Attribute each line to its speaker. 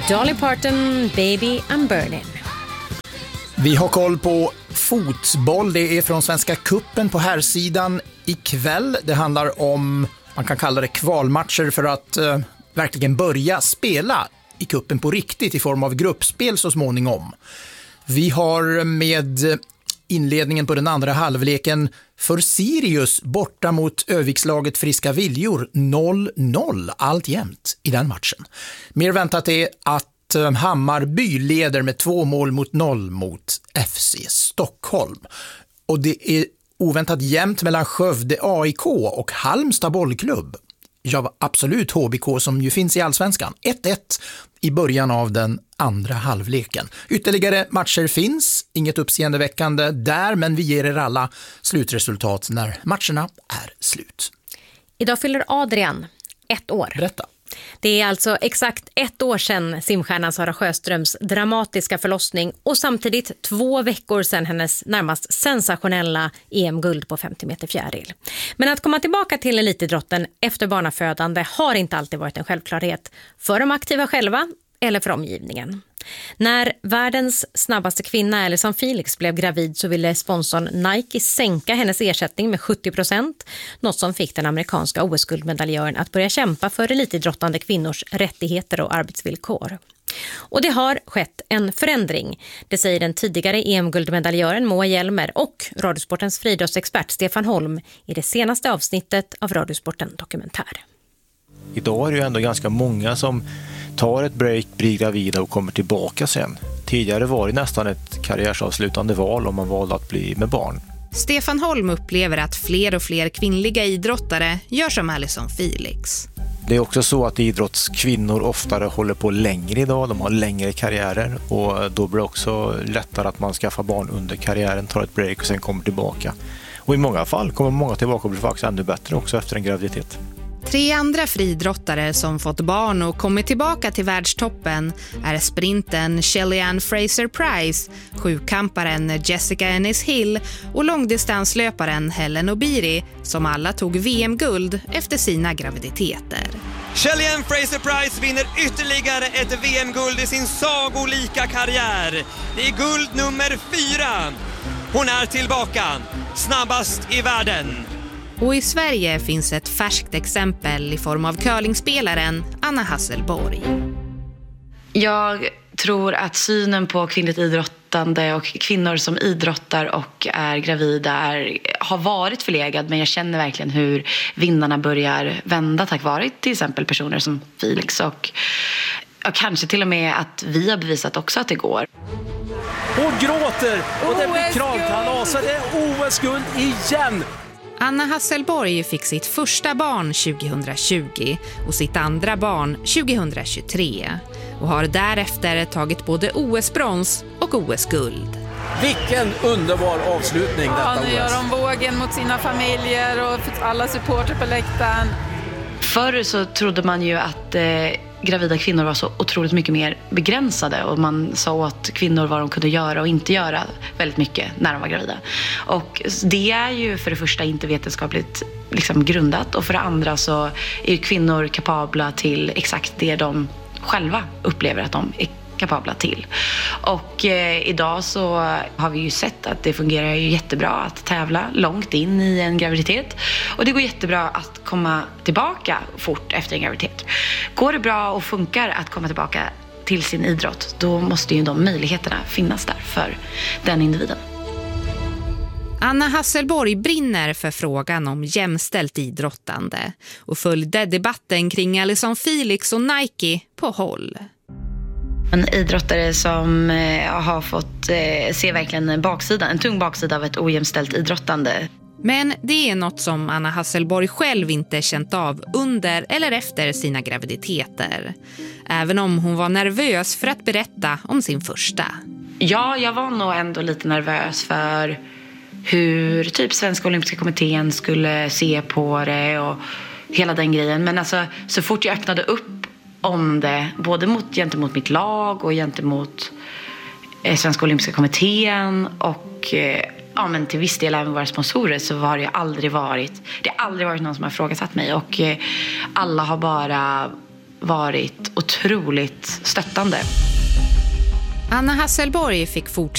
Speaker 1: Dolly Parton, Baby I'm Burning.
Speaker 2: Vi har koll på fotboll. Det är från Svenska Cupen på herrsidan ikväll. Det handlar om, man kan kalla det kvalmatcher för att verkligen börja spela i cupen på riktigt i form av gruppspel så småningom. Vi har med inledningen på den andra halvleken för Sirius borta mot Övikslaget Friska Viljor 0-0 alltjämt i den matchen. Mer väntat är att Hammarby leder med 2-0 mot FC Stockholm. Och det är oväntat jämnt mellan Skövde AIK och Halmstad bollklubb. Ja, absolut HBK som ju finns i Allsvenskan. 1-1 i början av den andra halvleken. Ytterligare matcher finns, inget uppseendeväckande där, men vi ger er alla slutresultat när matcherna är slut.
Speaker 1: Idag fyller Adrian 1 år.
Speaker 2: Berätta.
Speaker 1: Det är alltså exakt 1 år sedan simstjärnan Sara Sjöströms dramatiska förlossning och samtidigt 2 veckor sedan hennes närmast sensationella EM-guld på 50 meter fjäril. Men att komma tillbaka till elitidrotten efter barnafödande har inte alltid varit en självklarhet för de aktiva själva eller för omgivningen. När världens snabbaste kvinna Allyson Felix blev gravid så ville sponsorn Nike sänka hennes ersättning med 70%, något som fick den amerikanska OS-guldmedaljören att börja kämpa för elitidrottande kvinnors rättigheter och arbetsvillkor. Och det har skett en förändring, det säger den tidigare EM-guldmedaljören Moa Hjelmer och Radiosportens friidrottsexpert Stefan Holm i det senaste avsnittet av Radiosporten Dokumentär.
Speaker 3: Idag är det ju ändå ganska många som tar ett break, blir gravida och kommer tillbaka sen. Tidigare var det nästan ett karriärsavslutande val om man valde att bli med barn.
Speaker 4: Stefan Holm upplever att fler och fler kvinnliga idrottare gör som Allyson Felix.
Speaker 3: Det är också så att idrottskvinnor oftare håller på längre idag. De har längre karriärer och då blir det också lättare att man skaffar barn under karriären, tar ett break och sen kommer tillbaka. Och i många fall kommer många tillbaka och blir faktiskt ännu bättre också efter en graviditet.
Speaker 4: 3 andra friidrottare som fått barn och kommit tillbaka till världstoppen är sprinten Shelly-Ann Fraser-Price, sjukamparen Jessica Ennis-Hill och långdistanslöparen Hellen Obiri som alla tog VM-guld efter sina graviditeter.
Speaker 5: Shelly-Ann Fraser-Price vinner ytterligare ett VM-guld i sin sagolika karriär. Det är guld nummer 4. Hon är tillbaka, snabbast i världen.
Speaker 4: Och i Sverige finns ett färskt exempel i form av curlingspelaren Anna Hasselborg.
Speaker 6: Jag tror att synen på kvinnligt idrottande och kvinnor som idrottar och är gravida har varit förlegad, men jag känner verkligen hur vindarna börjar vända tack vare till exempel personer som Felix och kanske till och med att vi har bevisat också att det går.
Speaker 7: Hon gråter och det blir kravkalas och det är OS-guld igen.
Speaker 4: Anna Hasselborg fick sitt första barn 2020 och sitt andra barn 2023 och har därefter tagit både OS-brons och OS-guld.
Speaker 7: Vilken underbar avslutning detta OS.
Speaker 8: Nu gör de vågen mot sina familjer och alla supporter på läktaren.
Speaker 6: Förr så trodde man ju att gravida kvinnor var så otroligt mycket mer begränsade och man sa åt kvinnor vad de kunde göra och inte göra väldigt mycket när de var gravida. Och det är ju för det första inte vetenskapligt grundat och för det andra så är ju kvinnor kapabla till exakt det de själva upplever att de är kapabla till. Och idag så har vi ju sett att det fungerar ju jättebra att tävla långt in i en graviditet. Och det går jättebra att komma tillbaka fort efter en graviditet. Går det bra och funkar att komma tillbaka till sin idrott, då måste ju de möjligheterna finnas där för den individen.
Speaker 4: Anna Hasselborg brinner för frågan om jämställt idrottande och följde debatten kring Allyson Felix och Nike på håll.
Speaker 6: En idrottare som har fått se verkligen en tung baksida av ett ojämställt idrottande.
Speaker 4: Men det är något som Anna Hasselborg själv inte känt av under eller efter sina graviditeter. Även om hon var nervös för att berätta om sin första.
Speaker 6: Ja, jag var nog ändå lite nervös för hur typ Svenska Olympiska kommittén skulle se på det och hela den grejen. Men alltså, så fort jag öppnade upp om det, både gentemot mitt lag och gentemot Svenska Olympiska kommittén och men till viss del även våra sponsorer, så har det aldrig varit någon som har frågasatt mig och alla har bara varit otroligt stöttande.
Speaker 4: Anna Hasselborg fick fortsätta